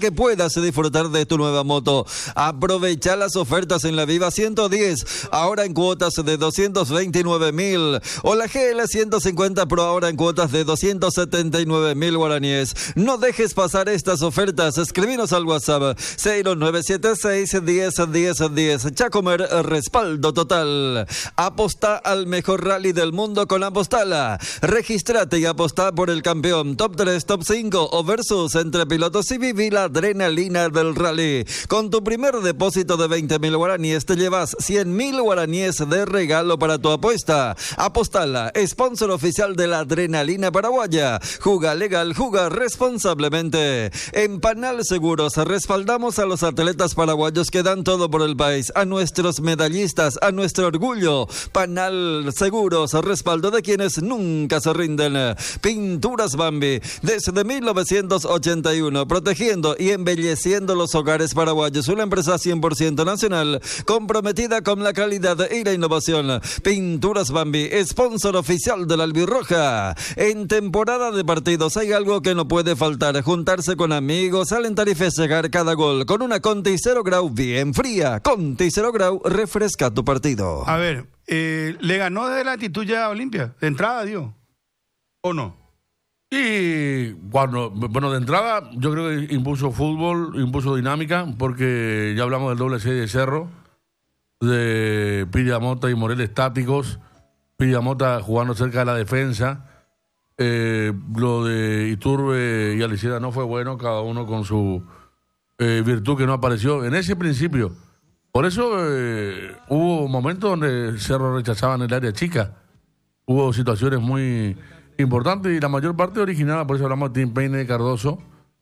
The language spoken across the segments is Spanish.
que puedas disfrutar de tu nueva moto. Aprovecha las ofertas en la Viva 110, ahora en cuotas de 229.000, o la GL 150 Pro ahora en cuotas de 279.000 guaraníes. No dejes pasar estas ofertas. Escribinos al WhatsApp 0976 10 10 10. Chacomer, respaldo total. Aposta al mejor rally del mundo con Apostala. Regístrate y apostá por el campeón, top 3, top 5 o versus entre pilotos y viví la adrenalina del rally. Con tu primer depósito de 20.000 guaraníes te llevas 100.000 guaraníes de regalo para tu apuesta. Apostala, sponsor oficial de la adrenalina paraguaya. Juga legal, juga responsablemente. En Panal Seguros respaldamos a los atletas paraguayos que dan todo por el país, a nuestros medallistas, a nuestro orgullo. Panal Seguros, respaldo de quienes nunca se rinden. Pinturas Bambi, desde 1981, protegiendo y embelleciendo los hogares paraguayos. Una empresa 100% nacional, comprometida con la calidad y la innovación. Pinturas Bambi, sponsor oficial de la Albirroja. En temporada de partidos hay algo que no puede faltar: juntarse con amigos, alentar y festejar cada gol con una Conti 0 Grau bien fría. Conti 0 Grau, refresca tu partido. A ver, ¿le ganó desde la actitud ya a Olimpia? De entrada, dio. ¿O no? Y bueno, de entrada yo creo que impuso fútbol, impuso dinámica, porque ya hablamos del doble 6 de Cerro, de Pillamota y Morel estáticos, Pillamota jugando cerca de la defensa. Lo de Iturbe y Aliciera no fue bueno, cada uno con su virtud que no apareció en ese principio. Por eso hubo momentos donde Cerro rechazaba en el área chica. Hubo situaciones muy importantes y la mayor parte originada, por eso hablamos de Tim Payne y Cardoso.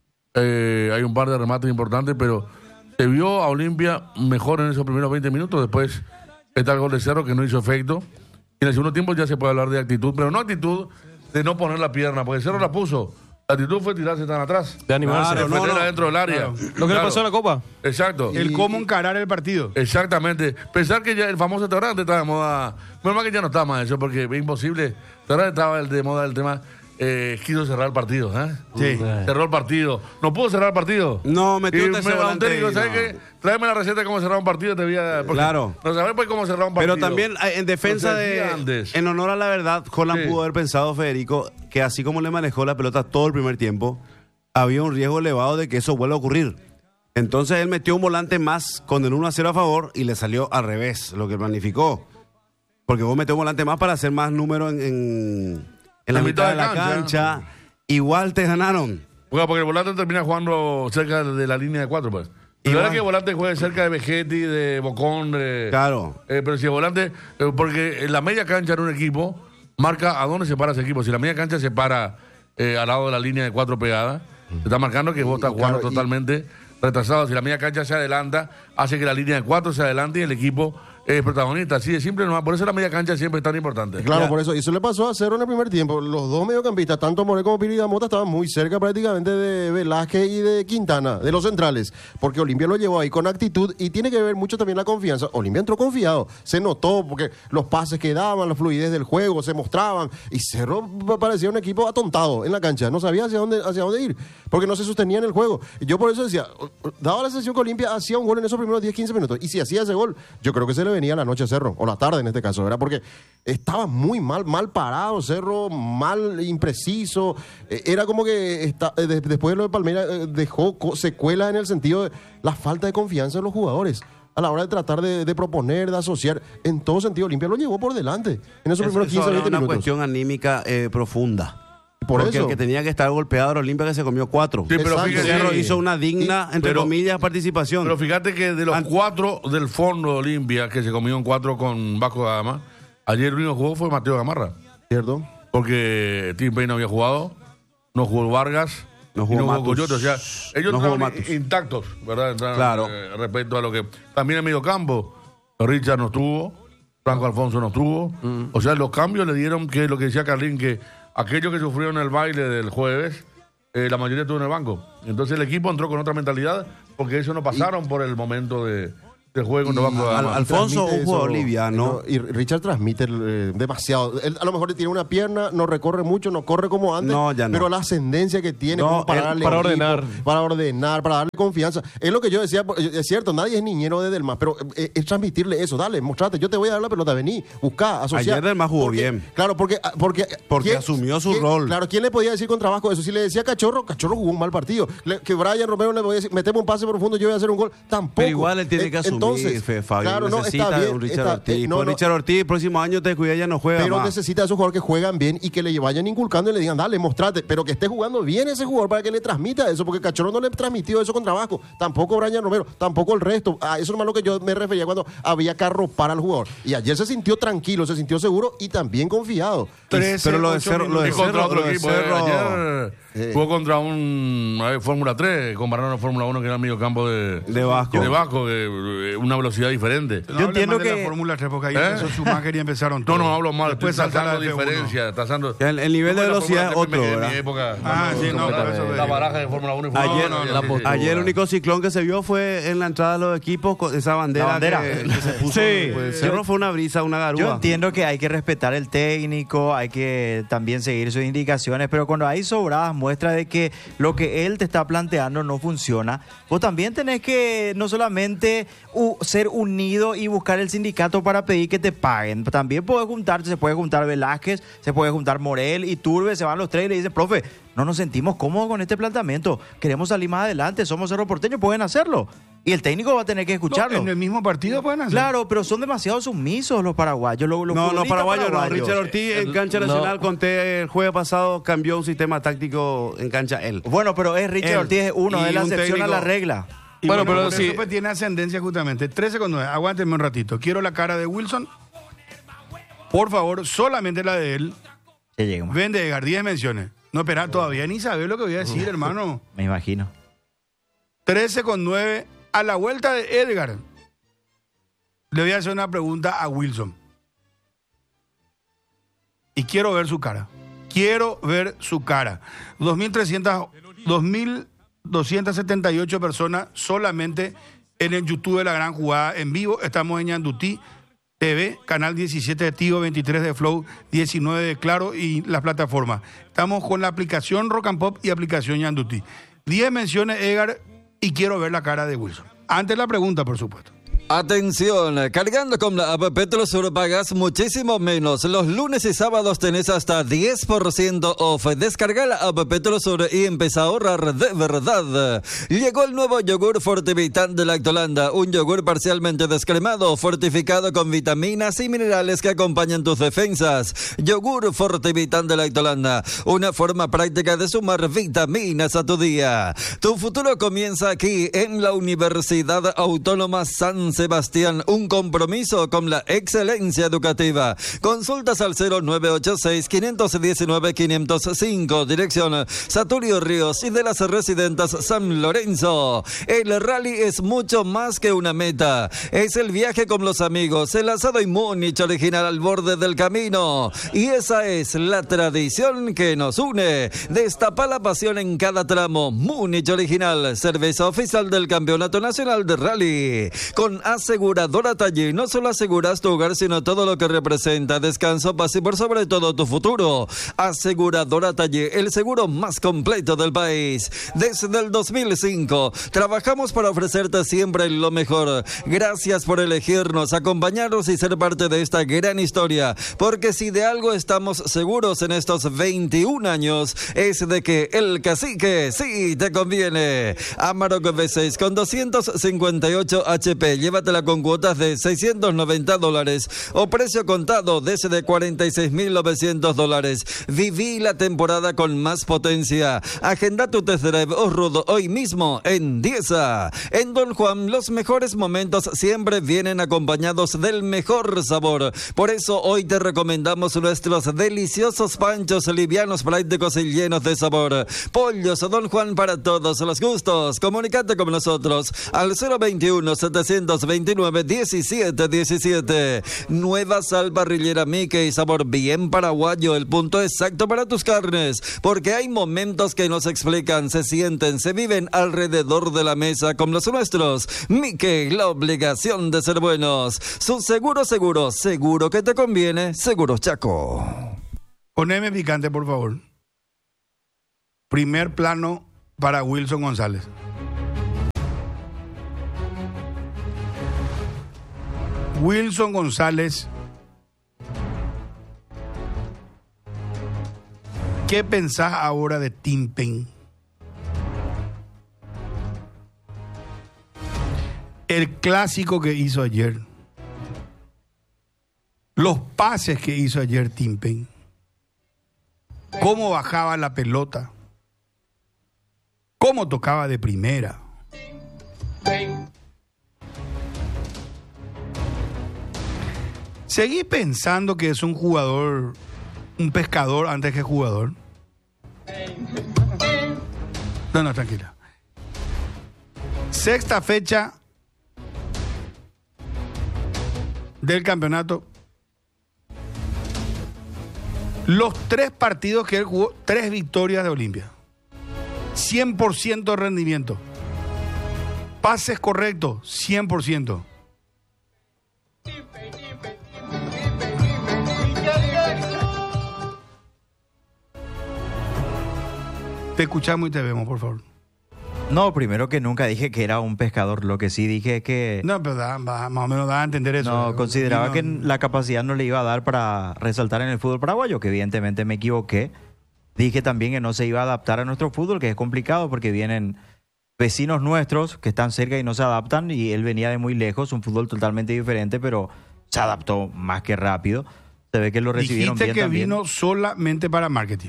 Hay un par de remates importantes, pero se vio a Olimpia mejor en esos primeros 20 minutos. Después está el gol de Cerro que no hizo efecto. Y en el segundo tiempo ya se puede hablar de actitud, pero no actitud de no poner la pierna, porque Cerro la puso. La actitud fue tirarse tan atrás. De animarse. De meterla dentro del área. Claro. Lo que le pasó a la Copa. Exacto. El cómo encarar el partido. Exactamente. Pensar que ya el famoso Terrante estaba de moda. Menos mal que ya no está más eso, porque es imposible. Terrante estaba de moda el tema. Quiso cerrar el partido, ¿eh? Sí. Cerró el partido. No pudo cerrar el partido. No, metió Y ese me volante digo, y ¿sabes no. qué? Tráeme la receta de cómo cerrar un partido. Te voy a... Claro. No sabes pues cómo cerrar un partido. Pero también en defensa en honor a la verdad, Holland Sí. pudo haber pensado, Federico, que así como le manejó la pelota todo el primer tiempo, había un riesgo elevado de que eso vuelva a ocurrir. Entonces él metió un volante más con el 1-0 a favor y le salió al revés lo que planificó. Porque vos metés un volante más para hacer más número en la mitad de la cancha. Igual te ganaron. Bueno, porque el volante termina jugando cerca de la línea de 4, pues. Y Igual. verdad que el volante juegue cerca de Vegetti, de Bocón, Claro. pero si el volante, porque en la media cancha en un equipo marca a dónde se para ese equipo. Si la media cancha se para al lado de la línea de 4 pegada, te está marcando que vos estás jugando totalmente retrasado. Si la media cancha se adelanta, hace que la línea de 4 se adelante y el equipo es protagonista. Así de simple nomás. Por eso la media cancha siempre es tan importante. Claro, Ya. por eso. Y eso le pasó a Cerro en el primer tiempo. Los dos mediocampistas, tanto Morel como Pillamota, estaban muy cerca prácticamente de Velázquez y de Quintana, de los centrales. Porque Olimpia lo llevó ahí con actitud y tiene que ver mucho también la confianza. Olimpia entró confiado. Se notó porque los pases que daban, la fluidez del juego, se mostraban. Y Cerro parecía un equipo atontado en la cancha. No sabía hacia dónde ir. Porque no se sostenía en el juego. Y yo por eso decía, daba la sensación que Olimpia hacía un gol en esos primeros 10-15 minutos. Y si hacía ese gol, yo creo que se le venía la noche a Cerro, o la tarde en este caso, ¿verdad? Porque estaba muy mal parado Cerro, mal, impreciso. Era como que después de lo de Palmeiras dejó secuelas en el sentido de la falta de confianza en los jugadores. A la hora de tratar de proponer, de asociar, en todo sentido, Olimpia lo llevó por delante en esos primeros 15 era 20 una minutos. cuestión anímica profunda. Por Porque eso. el que tenía que estar golpeado era Olimpia, que se comió 4. Sí, pero Exacto. fíjate, Cerro hizo una digna, entre pero- comillas, participación. Pero fíjate que de los 4 del fondo de Olimpia, que se comió en 4 con Vasco da Gama, ayer el único que jugó fue Mateo Gamarra. ¿Cierto? Porque Tim Payne no había jugado, no jugó Vargas, No y jugó no jugó Matus. Coyote. O sea, ellos No jugó estaban Matus. intactos, ¿verdad? Entraron, Claro. Respecto a lo que... También en medio campo, Richard no estuvo, Franco Alfonso no estuvo. O sea, los cambios le dieron, que lo que decía Carlín, que aquellos que sufrieron el baile del jueves, la mayoría estuvo en el banco. Entonces el equipo entró con otra mentalidad, porque ellos no pasaron por el momento de que juegue contra Vasco da Gama. Alfonso, Transmite un jugador eso, liviano. y Richard transmite demasiado. Él a lo mejor tiene una pierna, no recorre mucho, no corre como antes, No, ya no. pero la ascendencia que tiene No, como para él- darle para equipo, ordenar. para darle confianza. Es lo que yo decía, es cierto, nadie es niñero de Delmas, pero es transmitirle eso, dale, mostrate, yo te voy a dar la pelota, vení, buscá, asociá. Ayer Delmas jugó Porque- bien. Claro, porque Porque asumió su rol. Claro, ¿quién le podía decir contra Vasco eso? Si le decía Cachorro jugó un mal partido. Que Brian Romero le podía decir, metemos un pase profundo, yo voy a hacer un gol. Tampoco. Pero igual él tiene que asumir, Entonces, Fabio. claro, no, necesita está bien, un Richard está- Ortiz. no, Pues no, Richard Ortiz, el próximo año te cuida, ya no juega pero más. necesita a esos jugadores que juegan bien y que le vayan inculcando y le digan, dale, mostrate, pero que esté jugando bien ese jugador para que le transmita eso, porque Cachorro no le transmitió eso contra Vasco, tampoco Brian Romero, tampoco el resto. A eso es lo que yo me refería cuando había que arropar al jugador. Y ayer se sintió tranquilo, se sintió seguro y también confiado. 13, Pero lo de 8 Cerro, lo de Y contra Cerro, otro lo de equipo. Cerro- Ayer jugó contra un Fórmula 3, compararon a Fórmula 1 que era el medio campo de Vasco. De Vasco, que una velocidad diferente. No Yo hable entiendo más de que- la Fórmula 3 porque ahí ¿Eh? empezó Schumacher y empezaron No, todos. no hablo mal, Después estoy saltar trazando la F1. diferencias, trazando... El nivel de ¿Cómo la velocidad es Fórmula 3 otro, en mi ¿verdad? época? Ah, sí, no, por eso La digo. baraja de Fórmula 1 y Fórmula Ayer, 1. la postura. ayer el único ciclón que se vio fue en la entrada de los equipos con esa bandera, La bandera. Que se puso. Sí. Pues, Cerro fue una brisa, una garúa. Yo entiendo que hay que respetar el técnico, hay que también seguir sus indicaciones, pero cuando hay sobradas muestras de que lo que él te está planteando no funciona, vos también tenés que no solamente ser unido y buscar el sindicato para pedir que te paguen. También puede juntarse, se puede juntar Velázquez, se puede juntar Morel y Turbe, se van los tres y le dicen, profe, no nos sentimos cómodos con este planteamiento, queremos salir más adelante, somos Cerro Porteño, pueden hacerlo. Y el técnico va a tener que escucharlo. No, en el mismo partido pueden hacer. Claro, pero son demasiado sumisos los paraguayos. Los No, futbolistas paraguayo no. Richard Ortiz en cancha No. nacional, conté el jueves pasado, cambió un sistema táctico en cancha él. Bueno, pero es Richard Él. Ortiz, es uno, Y es la un excepción a la técnico- regla. Y Bueno, pero por sí. eso pues tiene ascendencia justamente. 13,9. Aguántenme un ratito. Quiero la cara de Wilson. Por favor, solamente la de él. Ya lleguemos, Vende Edgar, 10 menciones. No, espera, todavía ni sabes lo que voy a decir, hermano. me imagino. 13,9. A la vuelta de Edgar, le voy a hacer una pregunta a Wilson. Y quiero ver su cara. Quiero ver su cara. 2.278 personas solamente en el YouTube de La Gran Jugada en vivo. Estamos en Ñandutí TV, canal 17 de Tigo, 23 de Flow, 19 de Claro y las plataformas. Estamos con la aplicación Rock and Pop y aplicación Ñandutí. 10 menciones, Edgar, y quiero ver la cara de Wilson. Antes la pregunta, por supuesto. Atención, cargando con la app Petrosur pagas muchísimo menos. Los lunes y sábados tenés hasta 10% off. Descarga la app Petrosur y empieza a ahorrar de verdad. Llegó el nuevo yogur Fortivitan de Lactolanda, un yogur parcialmente descremado, fortificado con vitaminas y minerales que acompañan tus defensas. Yogur Fortivitan de Lactolanda, una forma práctica de sumar vitaminas a tu día. Tu futuro comienza aquí en la Universidad Autónoma San Sebastián, un compromiso con la excelencia educativa. Consultas al 0986-519-505, dirección Saturio Ríos y de las Residentes San Lorenzo. El rally es mucho más que una meta, es el viaje con los amigos, el asado y Múnich original al borde del camino. Y esa es la tradición que nos une. Destapa la pasión en cada tramo. Múnich original, cerveza oficial del Campeonato Nacional de Rally. Con Aseguradora Taller no solo aseguras tu hogar, sino todo lo que representa descanso, paz y por sobre todo tu futuro. Aseguradora Taller, el seguro más completo del país. Desde el 2005 trabajamos para ofrecerte siempre lo mejor. Gracias por elegirnos, acompañarnos y ser parte de esta gran historia, porque si de algo estamos seguros en estos 21 años es de que el cacique sí te conviene. Amarok V6 con 258 HP, llévatela con cuotas de $690 o precio contado desde $46.900. Viví la temporada con más potencia. Agenda tu test drive Rudo hoy mismo en Dieza. En Don Juan, los mejores momentos siempre vienen acompañados del mejor sabor. Por eso hoy te recomendamos nuestros deliciosos panchos livianos, prácticos y llenos de sabor. Pollos Don Juan para todos los gustos. Comunicate con nosotros al 021 700 229 17 17. Nueva sal parrillera Mickey, sabor bien paraguayo, el punto exacto para tus carnes, porque hay momentos que no se explican, se sienten, se viven alrededor de la mesa con los nuestros. Mickey, la obligación de ser buenos. Su seguro que te conviene, Seguros Chaco. Poneme picante, por favor. Primer plano para Wilson González. Wilson González, ¿qué pensás ahora de Timpen? El clásico que hizo ayer. Los pases que hizo ayer Timpen. Cómo bajaba la pelota. Cómo tocaba de primera. ¿Seguís pensando que es un jugador, un pescador antes que jugador? No, tranquila. Sexta fecha del campeonato. Los 3 partidos que él jugó, 3 victorias de Olimpia. 100% rendimiento. Pases correctos, 100%. Te escuchamos y te vemos, por favor. No, primero que nunca dije que era un pescador. Lo que sí dije es que... No, pero más o menos da a entender eso. No, consideraba que la capacidad no le iba a dar para resaltar en el fútbol paraguayo, que evidentemente me equivoqué. Dije también que no se iba a adaptar a nuestro fútbol, que es complicado porque vienen vecinos nuestros que están cerca y no se adaptan, y él venía de muy lejos, un fútbol totalmente diferente, pero se adaptó más que rápido. Se ve que lo recibieron bien Dijiste que también. vino solamente para marketing.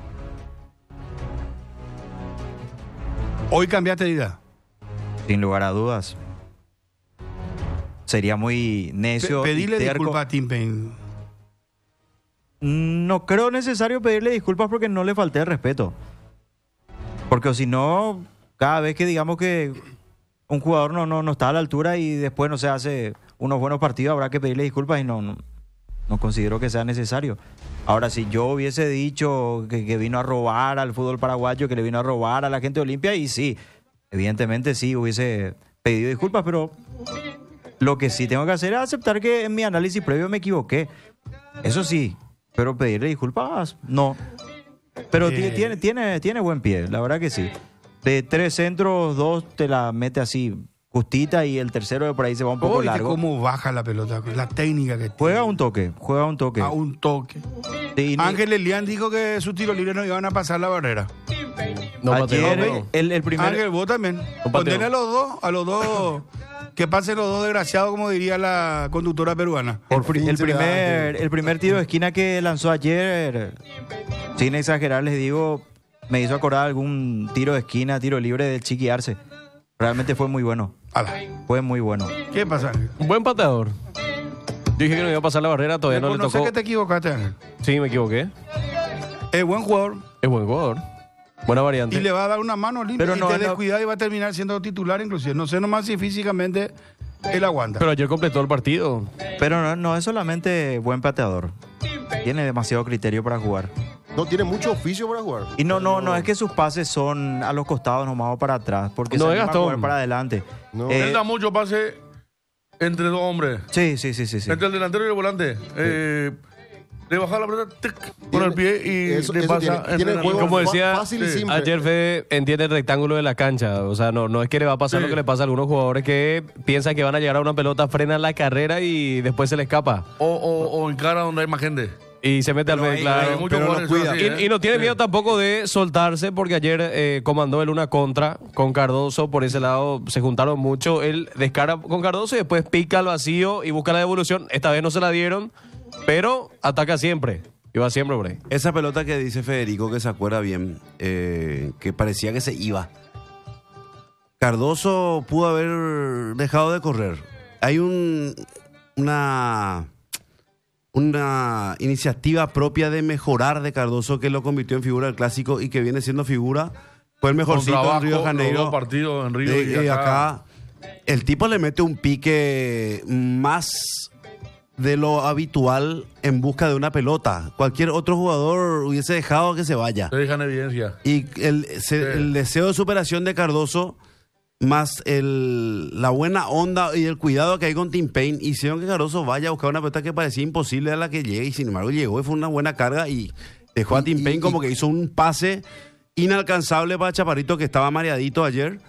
Hoy cambiaste de idea. Sin lugar a dudas. Sería muy necio. Pedirle y terco. disculpas a Timpen. No creo necesario pedirle disculpas porque no le falté el respeto. Porque si no, cada vez que digamos que un jugador no está a la altura y después no se hace unos buenos partidos, habrá que pedirle disculpas y no considero que sea necesario. Ahora, si yo hubiese dicho que vino a robar al fútbol paraguayo, que le vino a robar a la gente de Olimpia, y sí, evidentemente sí hubiese pedido disculpas, pero lo que sí tengo que hacer es aceptar que en mi análisis previo me equivoqué. Eso sí, pero pedirle disculpas, no. Pero tiene buen pie, la verdad que sí. De 3 centros, 2 te la mete así justita y el tercero de por ahí se va un poco largo. Cómo baja la pelota, la técnica que Juega tiene. un toque. A un toque. Sí, Ángel Elian dijo que sus tiros libres no iban a pasar la barrera. No ayer pateó. el primer... Ángel, vos también. pateó. Condena a los dos, que pasen los dos desgraciados, como diría la conductora peruana. El primer tiro de esquina que lanzó ayer, sin exagerar, les digo, me hizo acordar algún tiro de esquina, tiro libre del Chiqui Arce. Realmente fue muy bueno. Ala. Fue muy bueno. ¿Qué pasa, Ángel? Un buen pateador. Yo dije que no iba a pasar la barrera, todavía no le Reconoce tocó. que te equivocaste, Ángel. Sí, me equivoqué. Es buen jugador Es buen jugador. Buena variante. y le va a dar una mano limpia. Pero y no, te no. descuida y va a terminar siendo titular inclusive. No sé nomás si físicamente él aguanta. Pero ayer completó el partido. Pero no es solamente buen pateador. Tiene demasiado criterio para jugar. No tiene mucho oficio para jugar. Y no es que sus pases son a los costados nomás o para atrás, porque No se es anima a Gastón. jugar para adelante. No. Eh, Él da mucho pase entre 2 hombres. Sí. Entre el delantero y el volante. Le baja la pelota tic, con el pie y Eso le pasa tiene entre juego como decía, fácil y sí. simple. Ayer Fede entiende el rectángulo de la cancha. O sea, no es que le va a pasar Sí. lo que le pasa a algunos jugadores que piensan que van a llegar a una pelota, frenan la carrera y después se le escapa. o encara donde hay más gente. Y se mete al medio, Hay claro. muchos pero lo jugadores que son cuida. así, Y no tiene Sí. miedo tampoco de soltarse porque ayer comandó él una contra con Cardoso. Por ese lado se juntaron mucho. Él descara con Cardoso y después pica al vacío y busca la devolución. Esta vez no se la dieron, pero ataca siempre. Y va siempre por ahí. Esa pelota que dice Federico, que se acuerda bien, que parecía que se iba. Cardoso pudo haber dejado de correr. Hay una iniciativa propia de mejorar de Cardoso que lo convirtió en figura del clásico y que viene siendo figura. Fue el Con mejorcito trabajo, en Río de los Janeiro. dos partidos en Río y acá. el tipo le mete un pique más de lo habitual en busca de una pelota. Cualquier otro jugador hubiese dejado que se vaya. Te dejan evidencia. Y el deseo de superación de Cardoso, más la buena onda y el cuidado que hay con Tim Payne, hicieron que Cardoso vaya a buscar una pelota que parecía imposible a la que llegue, y sin embargo llegó y fue una buena carga y dejó a Tim Payne como que hizo un pase inalcanzable para Chaparrito, que estaba mareadito ayer,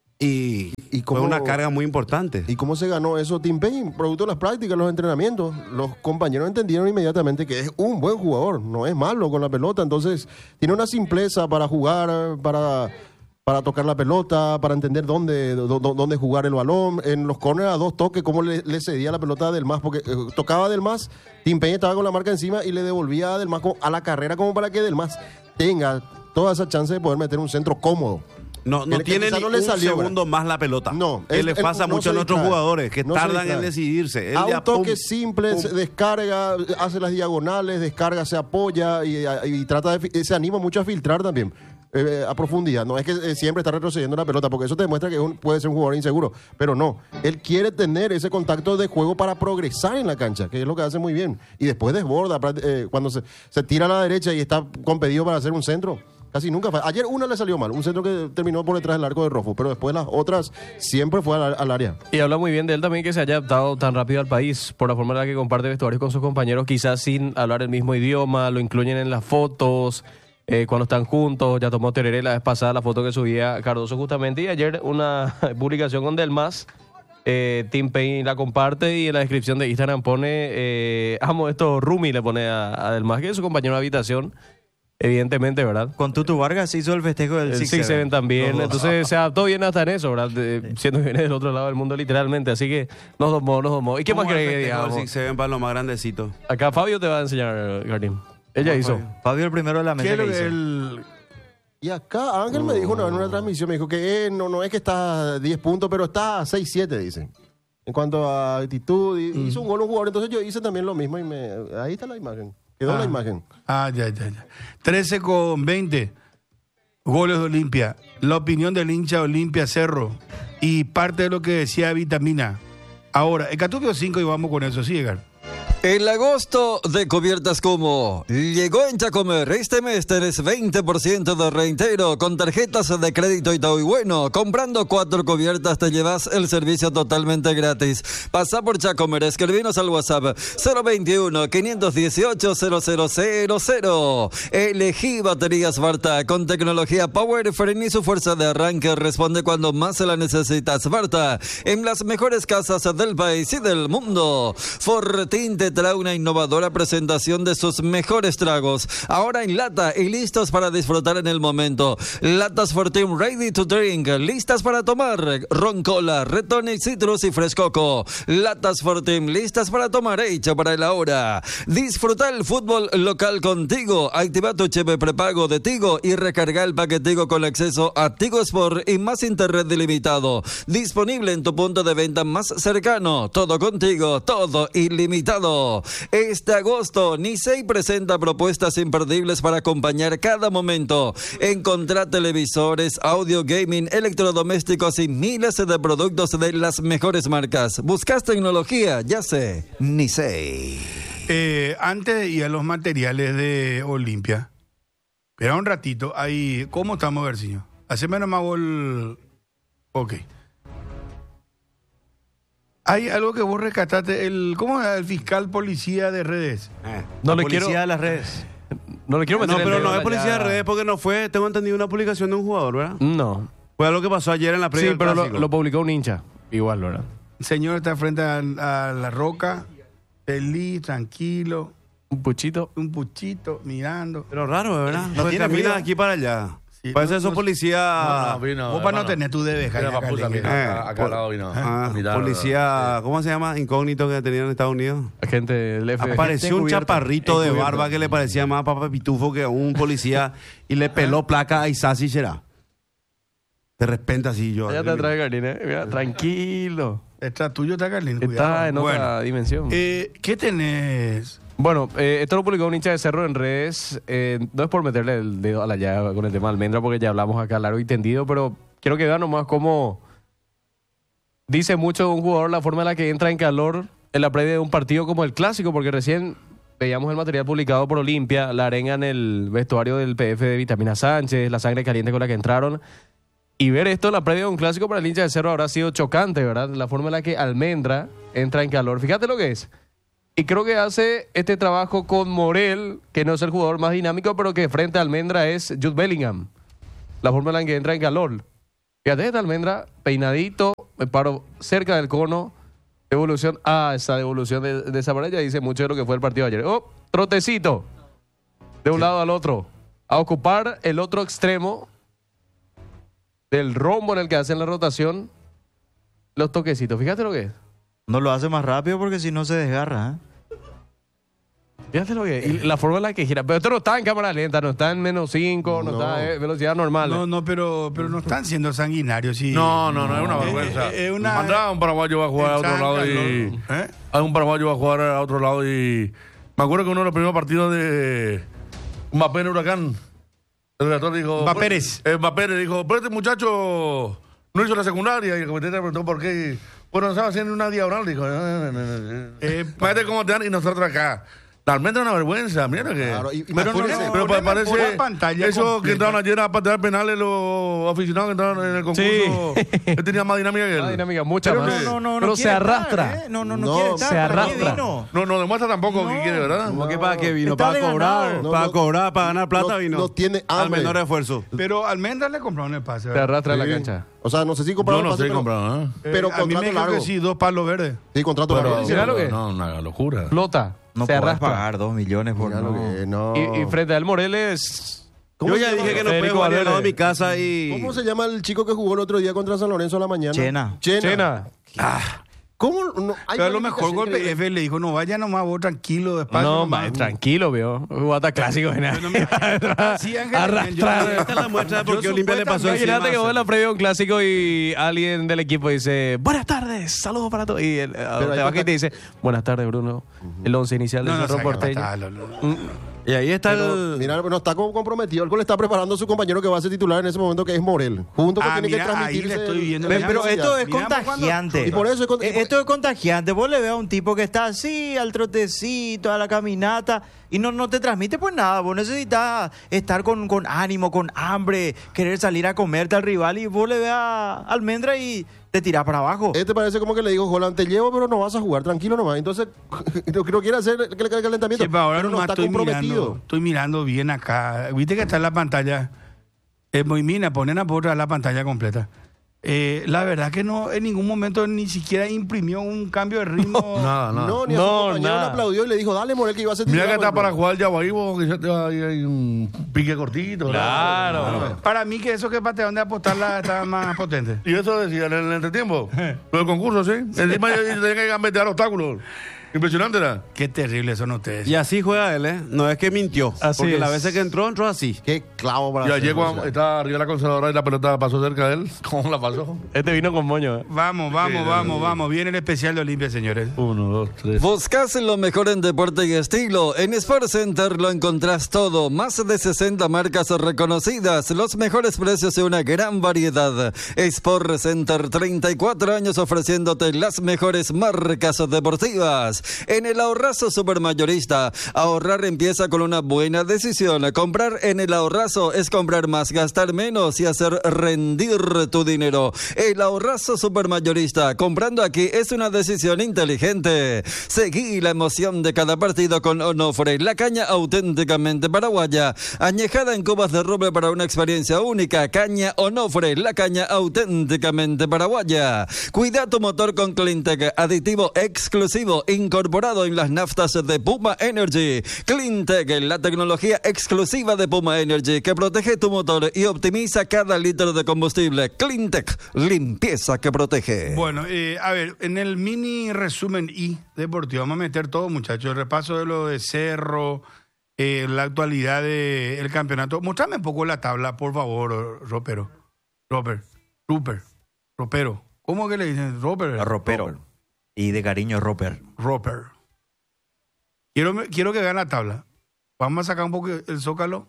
y fue una carga muy importante. ¿Y cómo se ganó eso Tim Payne? Producto de las prácticas, los entrenamientos. Los compañeros entendieron inmediatamente que es un buen jugador, no es malo con la pelota, entonces tiene una simpleza para jugar, para tocar la pelota, para entender dónde jugar el balón. En los corners a 2 toques, cómo le cedía la pelota a Del Mas, porque tocaba a Del Mas, Tim Payne estaba con la marca encima y le devolvía a Del Mas a la carrera, como para que Del Mas tenga toda esa chance de poder meter un centro cómodo. No tiene ni un segundo más la pelota. No. Que le pasa mucho a nuestros jugadores, que tardan en decidirse. Él ya, toque simple, descarga, hace las diagonales, descarga, se apoya y trata se anima mucho a filtrar también. A profundidad, no es que siempre está retrocediendo la pelota, porque eso te demuestra que puede ser un jugador inseguro, pero no, él quiere tener ese contacto de juego para progresar en la cancha, que es lo que hace muy bien, y después desborda, cuando se tira a la derecha y está compedido para hacer un centro, casi nunca falla. Ayer una le salió mal, un centro que terminó por detrás del arco de Rofo, pero después las otras siempre fue al área. Y habla muy bien de él también, que se haya adaptado tan rápido al país, por la forma en la que comparte vestuarios con sus compañeros, quizás sin hablar el mismo idioma, lo incluyen en las fotos. Cuando están juntos, ya tomó Tereré la vez pasada la foto que subía Cardoso justamente, y ayer una publicación con Del Mas, Tim Payne la comparte y en la descripción de Instagram pone, amo esto, Rumi le pone a Del Mas, que es su compañero de habitación, evidentemente, ¿verdad? Con Tutu Vargas hizo el festejo del el 6-7 también, entonces se adaptó bien hasta en eso, ¿verdad? Siendo que viene del otro lado del mundo literalmente, así que nos domó. ¿Y qué más cree que digamos? El 6-7 para los más grandecitos. Acá Fabio te va a enseñar, Jardín. Ella hizo. Fabio el primero de la mesa que hizo. Y acá Ángel me dijo en una transmisión, me dijo que no es que está a 10 puntos, pero está a 6-7, dice. En cuanto a actitud, hizo un gol un jugador, entonces yo hice también lo mismo y ahí está la imagen. Quedó la imagen. Ya. 13:20 goles de Olimpia. La opinión del hincha de Olimpia Cerro y parte de lo que decía Vitamina. Ahora, el Catupio 5 y vamos con eso, sí, Edgar. El agosto de Cubiertas Como llegó en Chacomer. Este mes tenés 20% de reintegro con tarjetas de crédito Itaú y Bueno. Comprando 4 cubiertas te llevas el servicio totalmente gratis. Pasá por Chacomer, escribinos al WhatsApp 021-518-0000. Elegí baterías Varta con tecnología Power y su fuerza de arranque responde cuando más se la necesitas. Varta, en las mejores casas del país y del mundo. Fortín te trae una innovadora presentación de sus mejores tragos, ahora en lata y listos para disfrutar en el momento. Latas Fortín Ready to Drink, listas para tomar. Ron Cola, Red Tonic, Citrus y Frescoco. Latas Fortín, listas para tomar, hecho para el ahora. Disfruta el fútbol local con Tigo. Activa tu chip prepago de Tigo y recarga el paquete Tigo con acceso a Tigo Sport y más internet ilimitado. Disponible en tu punto de venta más cercano. Todo contigo, todo ilimitado. Este agosto, Nisei presenta propuestas imperdibles para acompañar cada momento. Encontrá televisores, audio, gaming, electrodomésticos y miles de productos de las mejores marcas. ¿Buscas tecnología? Ya sé, Nisei. Antes de ir a los materiales de Olimpia, espera un ratito. Ahí, ¿cómo estamos, Garciño? Haceme nomás gol. Ok. Hay algo que vos rescataste, ¿cómo es el fiscal policía de redes? No La le quiero. policía de las redes. No le quiero meter No, el pero dedo no es allá. policía de redes porque no fue, tengo entendido, una publicación de un jugador, ¿verdad? No. Fue algo que pasó ayer en la previa Sí, del pero Clásico. lo publicó un hincha. Igual, ¿verdad? El señor está frente a la roca, feliz, tranquilo, Un puchito. un puchito, mirando. Pero raro, ¿verdad? No No tiene camina frío. de aquí para allá. Sí, Parece no- esos no- policías... Vos para no tener tu debes, Mira, Jaime, papusa, Carlinhos. mira, acá al lado vino. Ah, a mirar, policía, ¿cómo se llama? Incógnito que tenían en Estados Unidos. Agente del F. Apareció un encubierto. chaparrito de Encubierto. barba que le parecía más a Papa Pitufo que a un policía y le peló placa a Isasi Será. De repente así yo. Allá te atrás, Karina. Mira, tranquilo. Está tuyo, está Carlín. Está en otra dimensión. ¿Qué tenés? Bueno, esto lo publicó un hincha de Cerro en redes. No es por meterle el dedo a la llaga con el tema de Almendra, porque ya hablamos acá largo y tendido, pero quiero que vean nomás cómo dice mucho de un jugador la forma en la que entra en calor en la previa de un partido como el Clásico, porque recién veíamos el material publicado por Olimpia, la arenga en el vestuario del PF de Vitamina Sánchez, la sangre caliente con la que entraron. Y ver esto en la previa de un Clásico para el hincha de Cerro habrá sido chocante, ¿verdad? La forma en la que Almendra entra en calor. Fíjate lo que es. Y creo que hace este trabajo con Morel, que no es el jugador más dinámico, pero que frente a Almendra es Jude Bellingham. La forma en la que entra en calor. Fíjate, esta Almendra, peinadito, me paro cerca del cono. Evolución. Esa devolución de esa manera ya dice mucho de lo que fue el partido de ayer. Oh, trotecito. De un lado al otro. A ocupar el otro extremo del rombo en el que hacen la rotación. Los toquecitos. Fíjate lo que es. No lo hace más rápido porque si no se desgarra. Fíjate lo que es. Y la forma en la que gira. Pero esto no está en cámara lenta, no está en -5, no está en velocidad normal. No, pero no están siendo sanguinarios. Sí. No, es una vergüenza. Mandaba a un paraguayo a jugar a otro lado y... A un paraguayo a jugar a otro lado y... Me acuerdo que uno de los primeros partidos de Mbappé en Huracán, el director dijo... Mbappé dijo, pero este muchacho no hizo la secundaria. Y el comité le preguntó por qué. Bueno, estaba haciendo una diagonal. Dijo, fíjate cómo te dan y nosotros acá. Realmente es una vergüenza, mira que... Claro, pero parece pantalla eso completa. que entraron ayer a patear penales los aficionados que entraron en el concurso. Sí. Él tenía más dinámica que él. Más dinámica, mucha Pero más. no Pero se quiere arrastra. estar, ¿eh? No No, quiere estar. se ¿Para qué arrastra. vino? No demuestra tampoco que quiere, ¿verdad? ¿Cómo que para qué vino? Está Para cobrar, desganado. para No, cobrar, para ganar plata no, vino. no tiene al hambre. menor esfuerzo. Pero Almendra le compraron el pase. Se ¿verdad? arrastra en la Sí. cancha. O sea, no sé si Yo compraron no pase, sé pero- comprar, ¿eh? Pero a mí me contrato dijo largo. que sí, 2 palos verdes. Sí, contrato Pero, largo. Mira lo que es. no, una locura. Flota. No se podés arrastra. pagar 2 millones por Mira lo que es, no. Y frente a él, Moreles. Yo ya dije que no puede Federico jugar al lado de Valverde. mi casa y... ¿Cómo se llama el chico que jugó el otro día contra San Lorenzo a la mañana? Chena. Chena. ¿Cómo? No, hay Pero a lo mejor calificación golpe increíble. F le dijo, no vaya nomás vos tranquilo, despacio. No, nomás. tranquilo, veo. Jugata clásico. Sí, Ángel, Arrastrar. Esta es la muestra de por qué Yo Olimpia le pasó encima. Imagínate que vos en la previa de un clásico y alguien del equipo dice, buenas tardes, saludos para todos. Y te baja y te dice, buenas tardes, Bruno. El 11 inicial de Cerro Porteño. Y ahí está Pero, el... mira, no está como comprometido. El gol está preparando a su compañero que va a ser titular en ese momento, que es Morel. Junto que tiene que Mira, ahí transmitirse. le estoy viendo. Pero esto es Miramos contagiante. Y por eso es Esto es contagiante. Vos le ves a un tipo que está así, al trotecito, a la caminata, y no te transmite pues nada. Vos necesitas estar con ánimo, con hambre, querer salir a comerte al rival, y vos le ves a Almendra y te tirás para abajo. Este parece como que le dijo, Holland, te llevo, pero no vas a jugar, tranquilo nomás. Entonces, no quiere hacer el calentamiento. Sí, pero ahora pero no nomás está comprometido. estoy mirando bien acá. Viste que está en la pantalla. Moimina, ponen a otra la pantalla completa. La verdad que no, en ningún momento ni siquiera imprimió un cambio de ritmo. Nada. No, ni a No, su compañero nada. le aplaudió y le dijo, dale, Morel, que iba a ser Mira que titular. está para jugar ya Guayibo, que ya te va hay un pique cortito. Claro. Para mí que eso que patearon de apostarla está más potente. Y eso decía en el entretiempo. Lo del concurso, sí. Encima tenía que gambetear obstáculos. Impresionante era. Qué terrible son ustedes. Y así juega él, ¿eh? No es que mintió. Así porque es. las veces que entró así. Qué clavo para Y hacer, ayer o cuando sea. estaba arriba de la conservadora y la pelota pasó cerca de él. ¿Cómo la pasó? Este vino con moño. Vamos. Viene el especial de Olimpia, señores. 1, 2, 3. Buscas lo mejor en deporte y estilo. En Sport Center lo encontrás todo. Más de 60 marcas reconocidas. Los mejores precios y una gran variedad. Sport Center, 34 años ofreciéndote las mejores marcas deportivas. En el ahorrazo supermayorista, ahorrar empieza con una buena decisión. Comprar en el ahorrazo es comprar más, gastar menos y hacer rendir tu dinero. El ahorrazo supermayorista, comprando aquí es una decisión inteligente. Seguí la emoción de cada partido con Onofre, la caña auténticamente paraguaya, añejada en cubas de roble para una experiencia única. Caña Onofre, la caña auténticamente paraguaya. Cuida tu motor con Cleantech, aditivo exclusivo incorporado en las naftas de Puma Energy. Cleantech, la tecnología exclusiva de Puma Energy que protege tu motor y optimiza cada litro de combustible. Cleantech, limpieza que protege. Bueno, a ver, en el mini resumen y deportivo vamos a meter todo, muchachos. El repaso de lo de Cerro, la actualidad del campeonato. Mostrame un poco la tabla, por favor, Ropero. Ropero. ¿Cómo que le dicen? Roper. Ropero. Y de cariño, Roper. Roper. Quiero que vean la tabla. Vamos a sacar un poco el zócalo.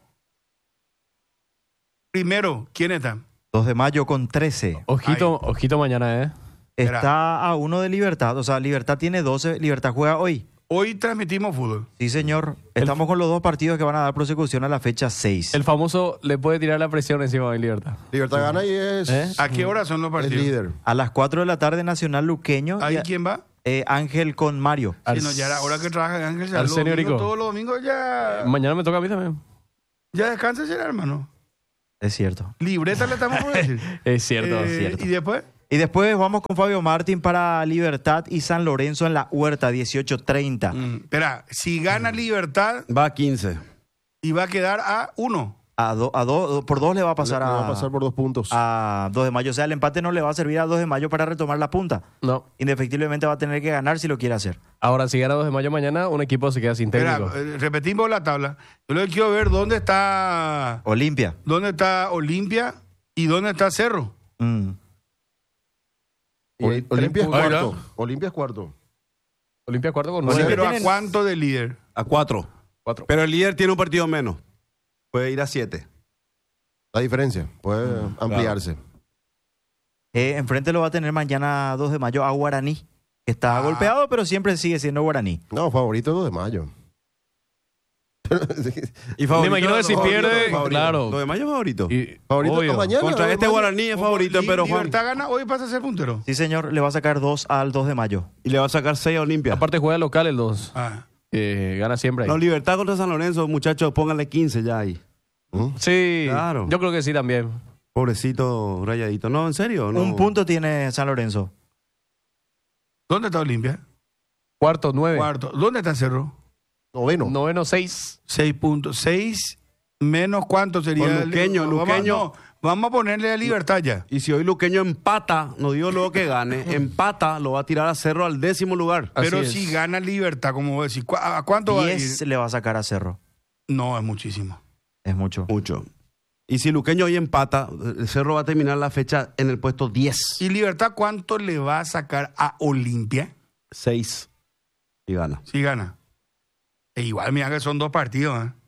Primero, ¿quién está? 2 de mayo con 13. Ojito mañana, Está a 1 de Libertad. O sea, Libertad tiene 12. Libertad juega hoy. Hoy transmitimos fútbol. Sí, señor. Estamos con los dos partidos que van a dar prosecución a la fecha 6. El famoso le puede tirar la presión encima de Libertad. Libertad gana y es ¿A qué hora son los el partidos? líder. A las 4 de la tarde, Nacional Luqueño. ¿Ahí y quién va? Ángel con Mario. Sí, no, ya era hora que trabaja Ángel. Ya Arsenio Rico. todos los domingos ya, Mañana me toca a mí también. ya descansa, será, hermano. Es cierto. Libreta le estamos por decir. Es cierto, es cierto. ¿Y después? Y después vamos con Fabio Martín para Libertad y San Lorenzo en la Huerta, 18:30. Espera, si gana Libertad Va a 15. y va a quedar a 1. Por 2 le va a pasar Le va a pasar por 2 puntos. a 2 de mayo. O sea, el empate no le va a servir a 2 de mayo para retomar la punta. No. Indefectiblemente va a tener que ganar si lo quiere hacer. Ahora, si gana 2 de mayo mañana, un equipo se queda sin técnico. Espera, repetimos la tabla. Yo lo que quiero ver dónde está Olimpia. Olimpia y dónde está Cerro. Mm. Y Olimpia es puntos. cuarto. Olimpia es cuarto. Olimpia cuarto con Olimpia 9. Pero ¿a tienen- cuánto de líder? A 4. 4. Pero el líder tiene un partido menos. Puede ir a 7. La diferencia puede ampliarse. Enfrente lo va a tener mañana 2 de mayo a Guaraní. Que está golpeado, pero siempre sigue siendo Guaraní. No, favorito 2 de mayo. Y Me imagino que si pierde, claro. 2 de mayo es favorito. Y, Favorito obvio. hasta mañana. Contra 2 de este mayo. Guaraní es favorito, pero Juan. Libertad gana, hoy pasa a ser puntero. Sí, señor, le va a sacar 2 al 2 de mayo. Y le va a sacar 6 a Olimpia. Aparte juega local el 2. Ah. Gana siempre ahí. No, Libertad contra San Lorenzo, muchachos, pónganle 15 ya ahí. Sí, Claro. yo creo que sí también. Pobrecito rayadito. No, en serio. No. 1 punto tiene San Lorenzo. ¿Dónde está Olimpia? Cuarto, 9. Cuarto. ¿Dónde está Cerro? Noveno. Noveno, 6. 6 puntos. 6 menos cuánto sería. Por Luqueño, Vamos a ponerle a Libertad ya. Y si hoy Luqueño empata, no digo luego que gane, empata, lo va a tirar a Cerro al 10º lugar. Así Pero es. si gana Libertad, como vos decís, ¿a cuánto va a 10 ir? le va a sacar a Cerro. No, es muchísimo. Es mucho. Mucho. Y si Luqueño hoy empata, el Cerro va a terminar la fecha en el puesto 10. ¿Y Libertad cuánto le va a sacar a Olimpia 6. Y gana. si gana? E igual, mira que son 2 partidos. ¿Eh?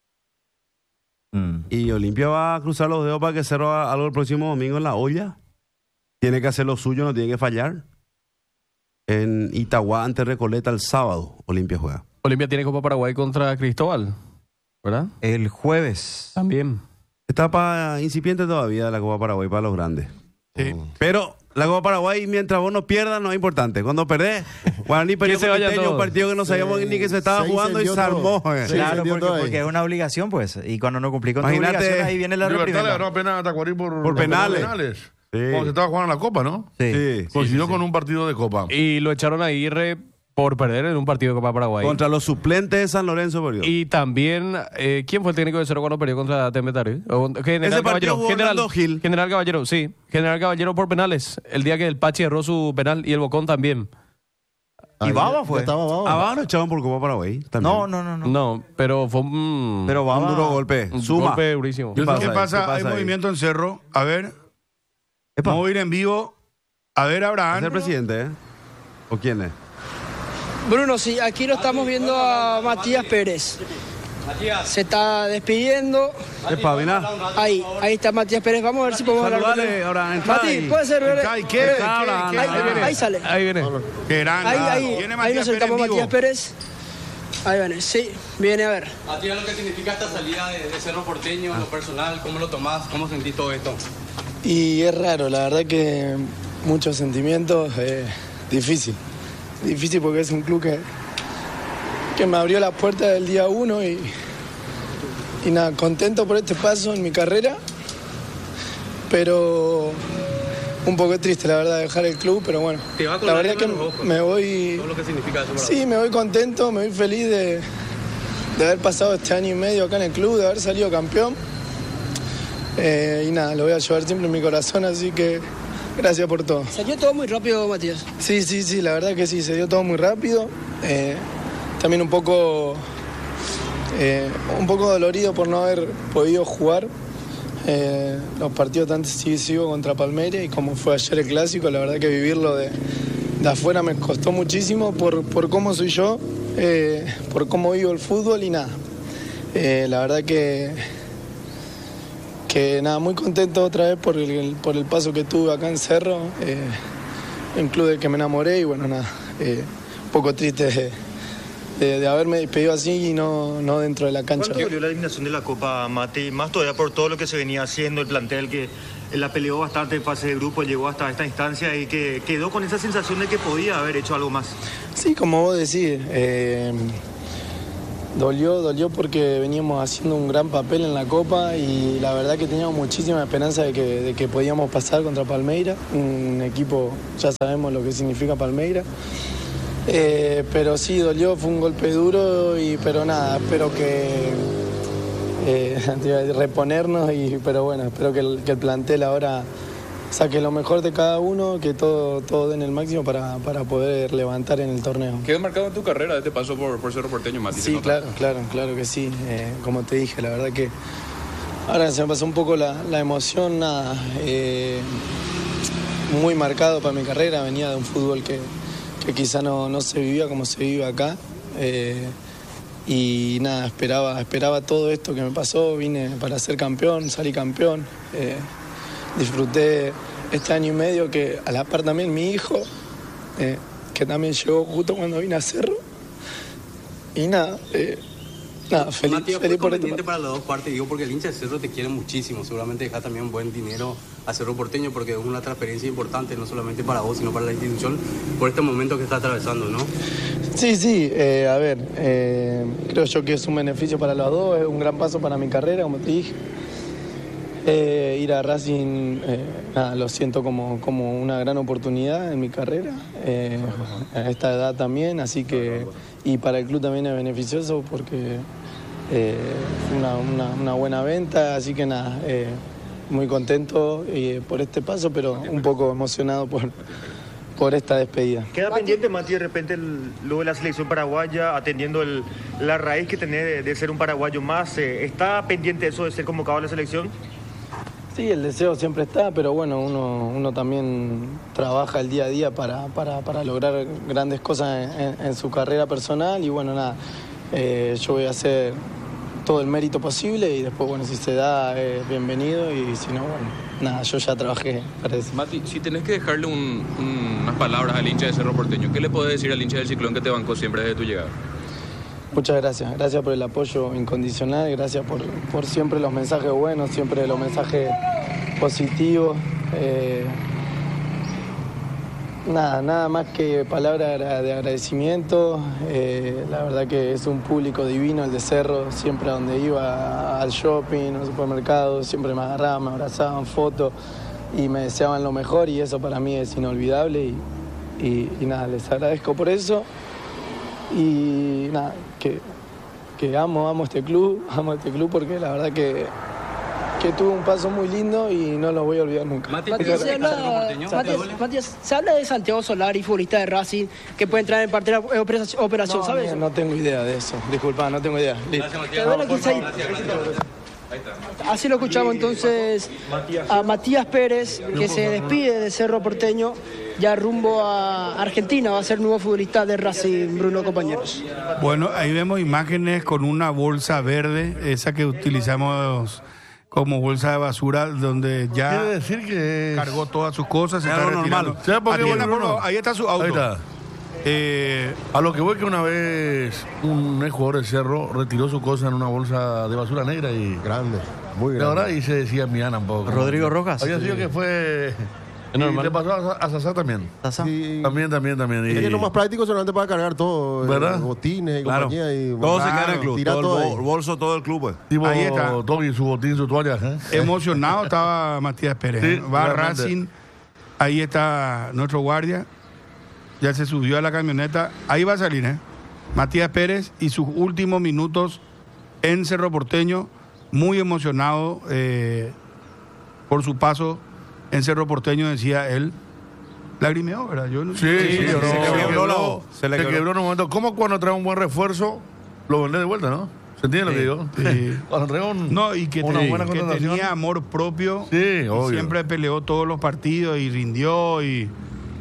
Mm. Y Olimpia va a cruzar los dedos para que Cerro haga algo el próximo domingo en la olla. Tiene que hacer lo suyo, no tiene que fallar. En Itagua ante Recoleta el sábado, Olimpia juega. Olimpia tiene Copa Paraguay contra Cristóbal, ¿verdad? El jueves. También. Etapa incipiente todavía la Copa Paraguay para los grandes. Sí. Pero la Copa Paraguay, mientras vos no pierdas, no es importante. Cuando perdés, Guaraní perdió se con vayan Quiteño, un todos. partido que no sabíamos ni que se estaba Se jugando y se incendió armó. todo. Sí. Claro, se dio todo ahí. porque es una obligación, pues. Y cuando no cumplí con tu Imagínate, obligación, ahí viene la Libertad le reprimenda. ganó apenas a Tacuarí Por penales. Sí. Cuando se estaba jugando la Copa, ¿no? Sí. Coincidió con un partido de Copa. Y lo echaron a Aguirre por perder en un partido de Copa Paraguay. Contra los suplentes de San Lorenzo perdió. Y también, ¿quién fue el técnico de Cerro cuando perdió contra Temetari? General Ese partido Caballero. jugó Orlando Gil. General Caballero, sí. General Caballero por penales. El día que el Pachi erró su penal y el Bocón también. Y Baba ya fue. estaba Baba. Abajo lo echaban por Copa Paraguay. También. No. No, pero fue un, Pero Un Baba. duro golpe. un Suma. golpe durísimo. ¿Qué pasa ¿Qué ahí? pasa? ¿Qué pasa Hay ahí? movimiento en Cerro. A ver, Epa. vamos a ir en vivo. A ver, Abraham. ¿Es el presidente, eh? ¿O quién es? Bruno, sí, aquí lo estamos viendo a Matías Pérez. Se está despidiendo. Epa, mira. Ahí está Matías Pérez. Vamos a ver si podemos hablar con Saludale, él. ahora, entra Mati, ahí. puede ser. Ay, ¿qué? Ahí sale. Ahí viene. Qué grande. Ahí Viene nos Matías Pérez acercamos a en vivo. Matías Pérez. Ahí viene, sí, viene a ver. Matías, lo que significa esta salida de Cerro Porteño en lo personal, ¿cómo lo tomás? ¿Cómo sentís todo esto? Y es raro, la verdad que muchos sentimientos, difícil. Difícil porque es un club que me abrió la puerta del día 1 y nada, contento por este paso en mi carrera, pero un poco triste la verdad dejar el club, pero bueno, Te va con la verdad que lágrimas en los ojos. me voy, Todo lo que significa eso para sí, me voy contento, me voy feliz de haber pasado este año y medio acá en el club, de haber salido campeón. Y nada, lo voy a llevar siempre en mi corazón, así que gracias por todo. Salió todo muy rápido, Matías. Sí, la verdad que sí, se dio todo muy rápido. También un poco dolorido por no haber podido jugar los partidos tan decisivos contra Palmeiras y como fue ayer el clásico, la verdad que vivirlo de afuera me costó muchísimo por cómo soy yo, por cómo vivo el fútbol y nada. La verdad que nada, muy contento otra vez por el paso que tuve acá en Cerro. en club del que me enamoré y bueno, nada, un poco triste de haberme despedido así y no dentro de la cancha. ¿Cuánto dolió la eliminación de la Copa, Mati? Más todavía por todo lo que se venía haciendo, el plantel que la peleó bastante en fase de grupo, llegó hasta esta instancia y que quedó con esa sensación de que podía haber hecho algo más. Sí, como vos decís, dolió porque veníamos haciendo un gran papel en la Copa y la verdad que teníamos muchísima esperanza de que podíamos pasar contra Palmeiras, un equipo, ya sabemos lo que significa Palmeiras. Pero sí, dolió, fue un golpe duro, pero nada, espero que reponernos, pero bueno, espero que el plantel ahora saque lo mejor de cada uno, que todo den el máximo para poder levantar en el torneo. ¿Quedó marcado en tu carrera este paso por Cerro Porteño, Mati? Sí, claro que sí, como te dije, la verdad que ahora se me pasó un poco la emoción, nada, muy marcado para mi carrera, venía de un fútbol que quizá no se vivía como se vive acá. Y nada, esperaba todo esto que me pasó, vine para ser campeón, salí campeón. Disfruté este año y medio que a la par también mi hijo, que también llegó justo cuando vine a Cerro. Y nada, feliz Matías, por esto. conveniente para las dos partes, digo, porque el hincha de Cerro te quiere muchísimo, seguramente deja también un buen dinero a Cerro Porteño porque es una transferencia importante, no solamente para vos, sino para la institución, por este momento que está atravesando, ¿no? Sí, a ver, creo yo que es un beneficio para los dos, es un gran paso para mi carrera, como te dije. Ir a Racing, lo siento como una gran oportunidad en mi carrera, a esta edad también, así que, y para el club también es beneficioso porque una buena venta, así que nada, muy contento por este paso, pero un poco emocionado por esta despedida. ¿Queda pendiente, Mati, de repente luego de la selección paraguaya, atendiendo la raíz que tenés de ser un paraguayo más? ¿Está pendiente eso de ser convocado a la selección? Sí, el deseo siempre está, pero bueno, uno también trabaja el día a día para lograr grandes cosas en su carrera personal y bueno, nada, yo voy a hacer todo el mérito posible y después, bueno, si se da, bienvenido y si no, bueno, nada, yo ya trabajé para eso. Mati, si tenés que dejarle unas palabras al hincha de Cerro Porteño, ¿qué le podés decir al hincha del Ciclón que te bancó siempre desde tu llegada? Muchas gracias por el apoyo incondicional, gracias por siempre los mensajes buenos, siempre los mensajes positivos. Nada más que palabras de agradecimiento. La verdad que es un público divino el de Cerro, siempre a donde iba, al shopping, al supermercado, siempre me agarraban, me abrazaban, fotos y me deseaban lo mejor y eso para mí es inolvidable y nada, les agradezco por eso. Y nada, que amo este club porque la verdad que tuvo un paso muy lindo y no lo voy a olvidar nunca. Matías, se habla de Santiago Solari, futbolista de Racing, que puede entrar en parte de la operación, ¿sabes? No tengo idea de eso, disculpa, no tengo idea. Gracias, Matías. Así lo escuchamos entonces a Matías Pérez, que se despide de Cerro Porteño, ya rumbo a Argentina, va a ser nuevo futbolista de Racing, Bruno, compañeros. Bueno, ahí vemos imágenes con una bolsa verde, esa que utilizamos como bolsa de basura, donde ya quiere decir que cargó todas sus cosas, se es está algo retirando. normal. ¿Sabes por qué, Atienda, Bruno? por favor, ahí está su auto. Ahí está. A lo que voy que una vez un ex jugador de Cerro retiró su cosa en una bolsa de basura negra y Grande, muy la grande. verdad y se decía Miana un poco. Rodrigo Rojas. Había sido que fue. Y le pasó a Sasá también. Sí. También. Es que lo más práctico solamente para cargar todo, ¿verdad? Botines y Claro. compañía. Y, Todo se queda en el club, tira todo ahí. el bolso, todo el club. Pues. Tipo, Ahí está. Toby, su botín, su toalla. Emocionado estaba Matías Pérez. Sí, Va a realmente. Racing, ahí está nuestro guardia, ya se subió a la camioneta, ahí va a salir, Matías Pérez y sus últimos minutos en Cerro Porteño, muy emocionado por su paso en Cerro Porteño, decía él. Lagrimeó, ¿verdad? Yo no Sí, se quebró la voz. Se le quebró en un momento. ¿Cómo cuando trae un buen refuerzo lo vende de vuelta, no? ¿Se entiende lo que digo? Sí. Cuando trae No, y que, una buena que contratación. tenía amor propio. Sí, obvio. Siempre peleó todos los partidos y rindió y...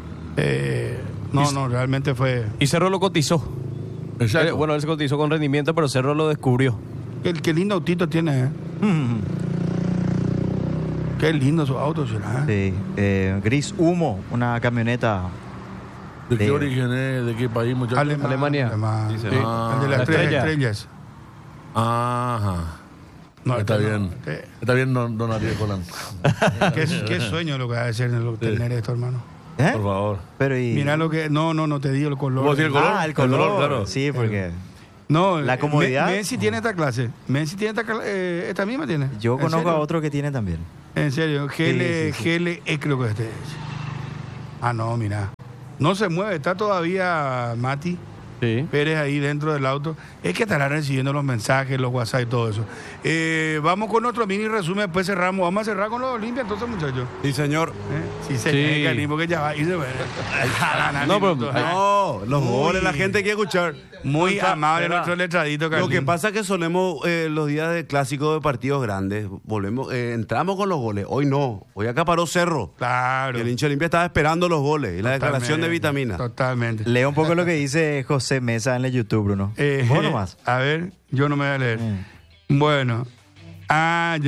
realmente fue... Y Cerro lo cotizó. Exacto. Bueno, él se cotizó con rendimiento, pero Cerro lo descubrió. Qué lindo autito tiene, Qué lindo su auto, ¿será? Sí, gris humo, una camioneta. ¿De qué origen es? ¿De qué país, muchachos? Alemania. Sí, Sí. el de las tres Estrella. estrellas. Ajá. No, Está este no. bien. Está bien, don Ariel Holland. Qué sueño lo que va a ser tener esto, hermano. ¿Eh? Por favor. Pero y... Mira lo que... No te digo el color. ¿Vos decís el color? Ah, el color, claro. Sí, porque No, la comodidad. Messi tiene esta clase. Messi tiene esta misma tiene. yo ¿En conozco serio? a otro que tiene también. En serio, GLE creo que este es. Ah, no, mira. No se mueve, está todavía Mati Sí. Pérez ahí dentro del auto. Es que estará recibiendo los mensajes, los WhatsApp y todo eso. Vamos con otro mini resumen, después cerramos. Vamos a cerrar con los Olimpia entonces, muchachos. Sí, señor. Sí, se Sí. llega, porque ya va a irse. No, pero- No, los Muy- goles la gente quiere escuchar. Muy amable Espera. nuestro letradito, Lo Carlín. que pasa es que solemos los días de clásico de partidos grandes, volvemos, entramos con los goles. Hoy no, hoy acaparó Cerro. Claro. Y el hincha Olimpia estaba esperando los goles y la declaración de vitamina. Totalmente. Lea un poco lo que dice José Mesa en el YouTube, Bruno. Vos nomás. A ver, yo no me voy a leer. Bueno. Ya.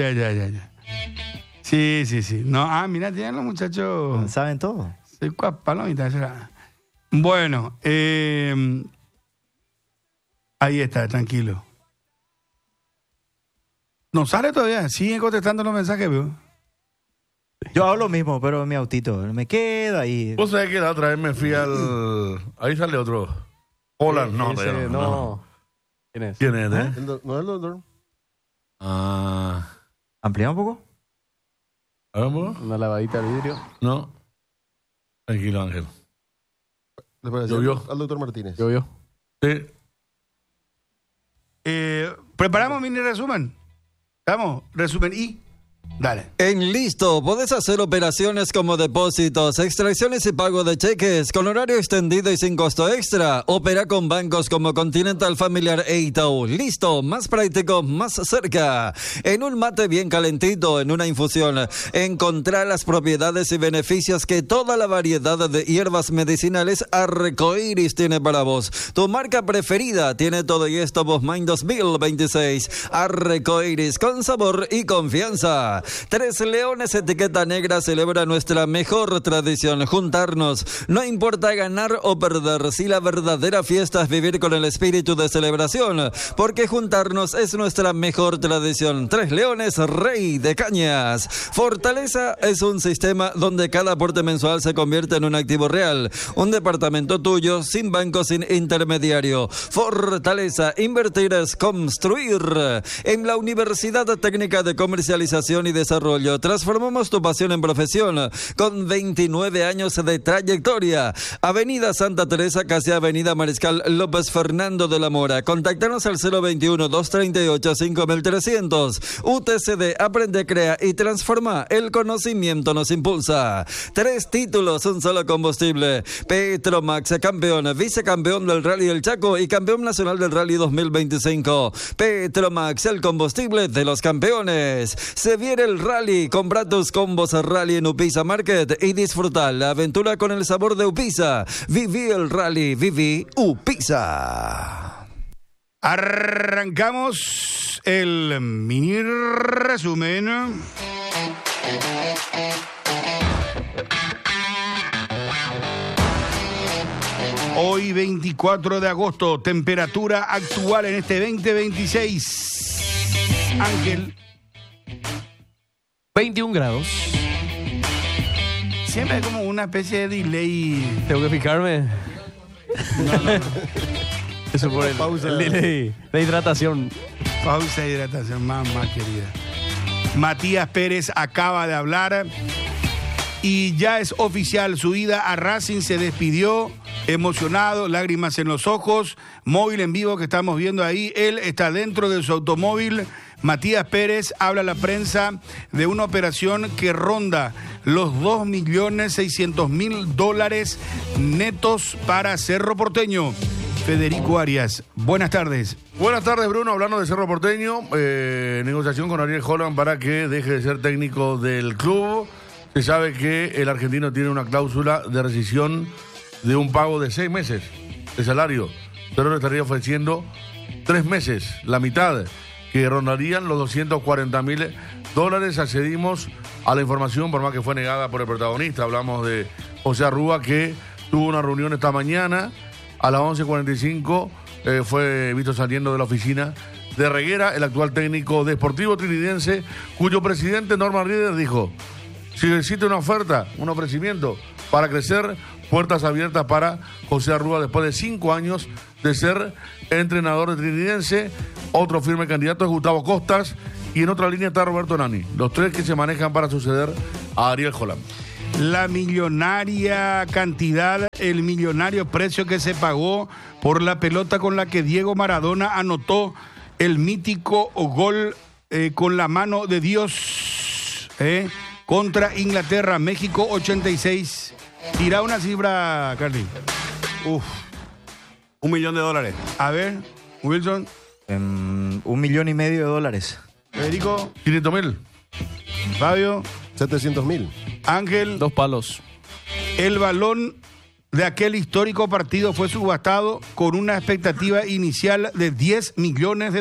Sí. No, mira, tienen los muchachos. ¿Saben todo? Soy palomita, será. Bueno, ahí está, tranquilo. No sale todavía, siguen contestando los mensajes, veo. Yo hago lo mismo, pero en mi autito. Me quedo ahí. Vos sabés que la otra vez me fui al... Ahí sale otro. Holland, no, Ese, pero no. ¿Quién es? ¿Quién es, ¿No es el doctor? ¿Amplía un poco? ¿Vamos? Una lavadita de vidrio. No. Tranquilo, Ángel. Le parece Llovió. al doctor Martínez. Yo. Sí. Preparamos mini resumen. Vamos, resumen y... Dale. En Listo podés hacer operaciones como depósitos, extracciones y pago de cheques con horario extendido y sin costo extra. Opera con bancos como Continental, Familiar e Itaú. Listo, más práctico, más cerca. En un mate bien calentito, en una infusión, encontrá las propiedades y beneficios que toda la variedad de hierbas medicinales Arcoiris tiene para vos. Tu marca preferida tiene todo y esto Bosmain 2026. Arcoiris con sabor y confianza. Tres Leones Etiqueta Negra celebra nuestra mejor tradición, juntarnos. No importa ganar o perder, si la verdadera fiesta es vivir con el espíritu de celebración, porque juntarnos es nuestra mejor tradición. Tres Leones, Rey de Cañas. Fortaleza es un sistema donde cada aporte mensual se convierte en un activo real. Un departamento tuyo, sin banco, sin intermediario. Fortaleza, invertir es construir. En la Universidad Técnica de Comercialización y Desarrollo, transformamos tu pasión en profesión con 29 años de trayectoria. Avenida Santa Teresa, casi Avenida Mariscal López Fernando de la Mora. Contactanos al 021-238-5300. UTCD, aprende, crea y transforma. El conocimiento nos impulsa. 3 títulos, un solo combustible. Petromax, campeón, vicecampeón del Rally del Chaco y campeón nacional del Rally 2025. Petromax, el combustible de los campeones. Se viene el rally. Compra tus combos rally en Upisa Market y disfruta la aventura con el sabor de Upisa. Viví el rally, viví Upisa. Arrancamos el mini resumen. Hoy 24 de agosto, temperatura actual en este 2026. Ángel. 21 grados. Siempre hay como una especie de delay. Tengo que fijarme. Eso por el delay de hidratación. Pausa de hidratación, mamá querida. Matías Pérez acaba de hablar y ya es oficial su ida a Racing. Se despidió emocionado, lágrimas en los ojos. Móvil en vivo que estamos viendo ahí. Él está dentro de su automóvil. Matías Pérez habla a la prensa de una operación que ronda los $2.600.000 netos para Cerro Porteño. Federico Arias, buenas tardes. Buenas tardes, Bruno. Hablando de Cerro Porteño, negociación con Ariel Holland para que deje de ser técnico del club. Se sabe que el argentino tiene una cláusula de rescisión de un pago de 6 meses de salario. Pero le estaría ofreciendo 3 meses, la mitad, que rondarían los $240.000. Accedimos a la información, por más que fue negada por el protagonista. Hablamos de José Arrúa, que tuvo una reunión esta mañana a las 11:45. Fue visto saliendo de la oficina de Reguera, el actual técnico de Sportivo Trinidense, cuyo presidente Norman Rieder dijo: si existe una oferta, un ofrecimiento para crecer, puertas abiertas para José Arrúa después de 5 años de ser entrenador de Trinidense. Otro firme candidato es Gustavo Costas, y en otra línea está Roberto Nani. Los 3 que se manejan para suceder a Ariel Holland. La millonaria cantidad, el millonario precio que se pagó por la pelota con la que Diego Maradona anotó el mítico gol con la mano de Dios contra Inglaterra, México 86. Tira una cifra, Carly. $1 millón. A ver, Wilson. $1,5 millones. Federico. 500.000. Fabio. 700.000. Ángel. 2 palos. El balón de aquel histórico partido fue subastado con una expectativa inicial de $10 millones.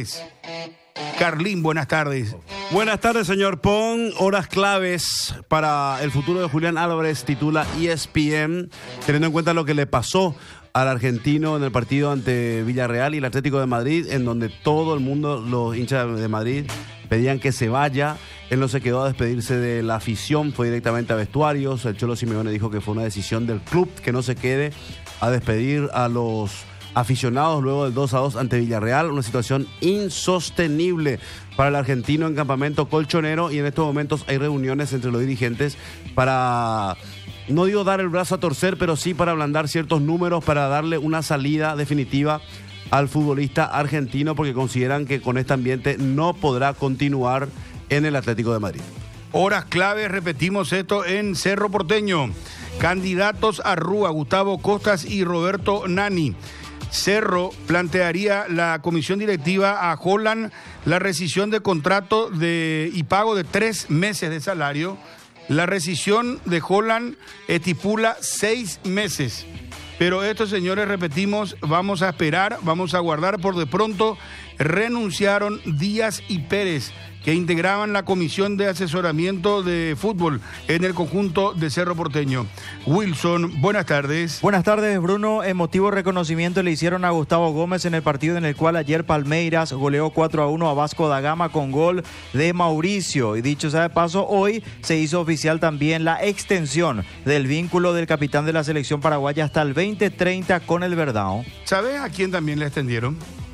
Carlín, buenas tardes. Buenas tardes, señor Pon. Horas claves para el futuro de Julián Álvarez, titula ESPN, teniendo en cuenta lo que le pasó al argentino en el partido ante Villarreal y el Atlético de Madrid, en donde todo el mundo, los hinchas de Madrid, pedían que se vaya. Él no se quedó a despedirse de la afición, fue directamente a vestuarios. El Cholo Simeone dijo que fue una decisión del club que no se quede a despedir a los aficionados luego del 2-2 ante Villarreal. Una situación insostenible para el argentino en campamento colchonero, y en estos momentos hay reuniones entre los dirigentes para, no digo dar el brazo a torcer, pero sí para ablandar ciertos números, para darle una salida definitiva al futbolista argentino, porque consideran que con este ambiente no podrá continuar en el Atlético de Madrid. Horas claves, repetimos esto en Cerro Porteño. Candidatos Arrúa, Gustavo Costas y Roberto Nani. Cerro plantearía la comisión directiva a Holland la rescisión de contrato y pago de 3 meses de salario. La rescisión de Holland estipula 6 meses. Pero estos señores, repetimos, vamos a esperar, vamos a guardar. Por de pronto renunciaron Díaz y Pérez, que integraban la comisión de asesoramiento de fútbol en el conjunto de Cerro Porteño. Wilson, buenas tardes. Buenas tardes, Bruno. Emotivo reconocimiento le hicieron a Gustavo Gómez en el partido en el cual ayer Palmeiras goleó 4-1 a Vasco da Gama con gol de Mauricio. Y dicho sea de paso, hoy se hizo oficial también la extensión del vínculo del capitán de la selección paraguaya hasta el 2030 con el Verdão. ¿Sabes a quién también le extendieron?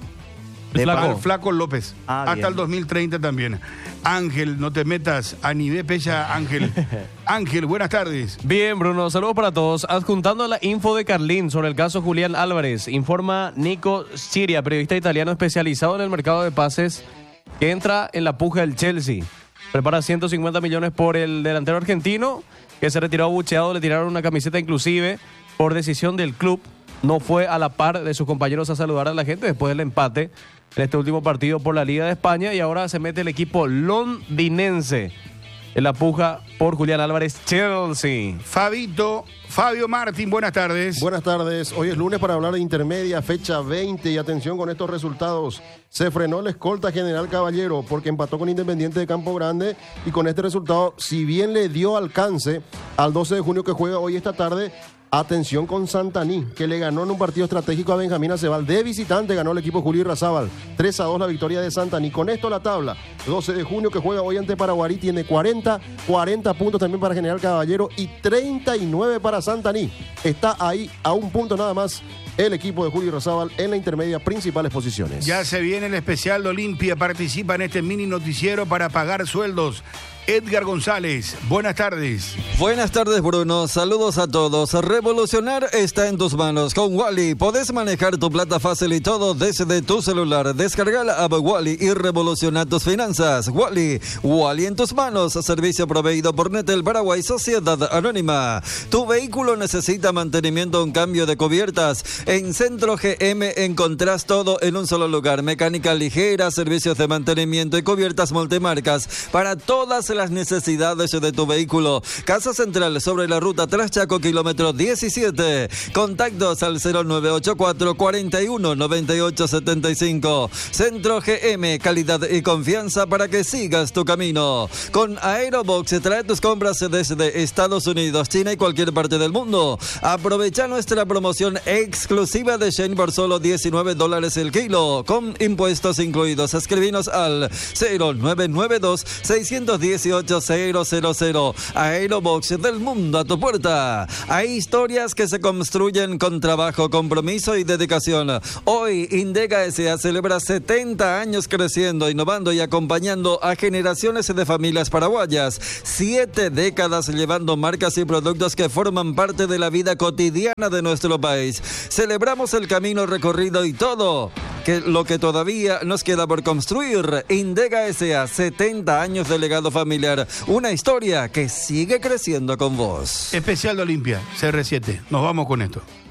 Flaco. Flaco López. Hasta bien. el 2030 también. Ángel, no te metas a nivel pecha, Ángel. Ángel, buenas tardes. Bien, Bruno, saludos para todos. Adjuntando la info de Carlín sobre el caso Julián Álvarez, informa Nico Siria, periodista italiano especializado en el mercado de pases, que entra en la puja del Chelsea. Prepara 150 millones por el delantero argentino, que se retiró abucheado, le tiraron una camiseta inclusive por decisión del club. No fue a la par de sus compañeros a saludar a la gente después del empate en este último partido por la Liga de España, y ahora se mete el equipo londinense en la puja por Julián Álvarez, Chelsea. Fabio Martín, buenas tardes. Buenas tardes. Hoy es lunes para hablar de intermedia, fecha 20, y atención con estos resultados. Se frenó la escolta General Caballero porque empató con Independiente de Campo Grande, y con este resultado, si bien le dio alcance al 12 de junio que juega hoy esta tarde, atención con Santaní, que le ganó en un partido estratégico a Benjamín Acebal. De visitante ganó el equipo Julio Irrazábal. 3-2 la victoria de Santaní. Con esto la tabla. 12 de junio que juega hoy ante Paraguarí tiene 40 puntos también para General Caballero y 39 para Santaní. Está ahí a un punto nada más el equipo de Julio Irrazábal en la intermedia, principales posiciones. Ya se viene el especial de Olimpia. Participa en este mini noticiero para pagar sueldos. Edgar González, buenas tardes. Buenas tardes, Bruno. Saludos a todos. Revolucionar está en tus manos. Con Wally podés manejar tu plata fácil y todo desde tu celular. Descarga la app Wally y revoluciona tus finanzas. Wally en tus manos. Servicio proveído por Netel Paraguay, Sociedad Anónima. Tu vehículo necesita mantenimiento, un cambio de cubiertas. En Centro GM encontrás todo en un solo lugar. Mecánica ligera, servicios de mantenimiento y cubiertas multimarcas para todas las necesidades de tu vehículo. Casa Central sobre la ruta Traschaco, kilómetro 17. Contactos al 0984 41 98 75. Centro GM, calidad y confianza para que sigas tu camino. Con Aerobox, trae tus compras desde Estados Unidos, China y cualquier parte del mundo. Aprovecha nuestra promoción exclusiva de Shane por solo $19 el kilo, con impuestos incluidos. Escribinos al 0992-618-000. Aerobox, del mundo a tu puerta. Hay historias que se construyen con trabajo, compromiso y dedicación. Hoy, Indega S.A. celebra 70 años creciendo, innovando y acompañando a generaciones de familias paraguayas. 7 décadas llevando marcas y productos que forman parte de la vida cotidiana de nuestro país. Celebramos el camino recorrido y todo lo que todavía nos queda por construir. Indega S.A., 70 años de legado familiar. Una historia que sigue creciendo con vos. Especial de Olimpia, CR7. Nos vamos con esto.